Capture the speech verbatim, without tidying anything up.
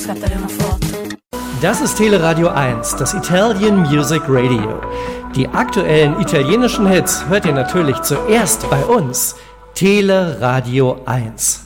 scattare una foto. Das ist Teleradio eins, das Italian Music Radio. Die aktuellen italienischen Hits hört ihr natürlich zuerst bei uns. Teleradio eins.